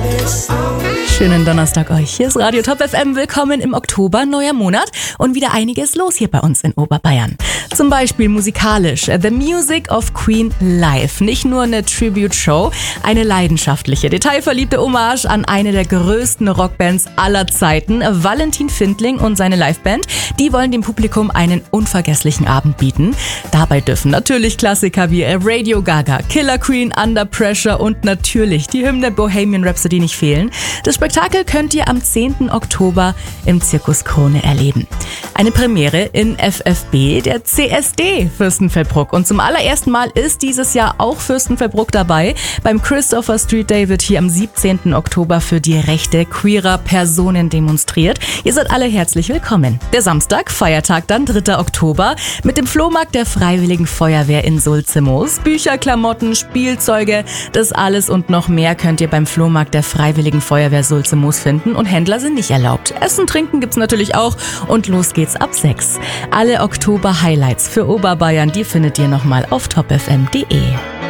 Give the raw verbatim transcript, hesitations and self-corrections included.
Schönen Donnerstag euch. Hier ist Radio Top F M. Willkommen im Oktober, neuer Monat und wieder einiges los hier bei uns in Oberbayern. Zum Beispiel musikalisch The Music of Queen live. Nicht nur eine Tribute-Show, eine leidenschaftliche, detailverliebte Hommage an eine der größten Rockbands aller Zeiten. Valentin Findling und seine Liveband, die wollen dem Publikum einen unvergesslichen Abend bieten. Dabei dürfen natürlich Klassiker wie Radio Gaga, Killer Queen, Under Pressure und natürlich die Hymne Bohemian Rhapsody nicht fehlen. Das Spektakel könnt ihr am zehnten Oktober im Zirkus Krone erleben. Eine Premiere in F F B, der C S D Fürstenfeldbruck. Und zum allerersten Mal ist dieses Jahr auch Fürstenfeldbruck dabei. Beim Christopher Street Day wird hier am siebzehnten Oktober für die Rechte queerer Personen demonstriert. Ihr seid alle herzlich willkommen. Der Samstag, Feiertag dann, dritter Oktober, mit dem Flohmarkt der Freiwilligen Feuerwehr in Sulzimoos. Bücher, Klamotten, Spielzeuge, das alles und noch mehr könnt ihr beim Flohmarkt der Freiwilligen Feuerwehr Sulzimoos finden und Händler sind nicht erlaubt. Essen, Trinken gibt's natürlich auch und los geht's ab sechs. Alle Oktober-Highlights für Oberbayern, die findet ihr nochmal auf top f m punkt d e.